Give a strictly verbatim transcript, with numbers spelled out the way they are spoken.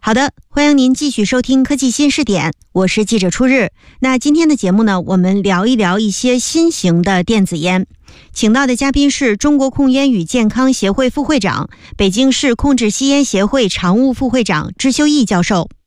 好的，欢迎您继续收听科技新视点，我是记者初日。那今天的节目呢，我们聊一聊一些新型的电子烟。请到的嘉宾是中国控烟与健康协会副会长、北京市控制吸烟协会常务副会长支修义教授。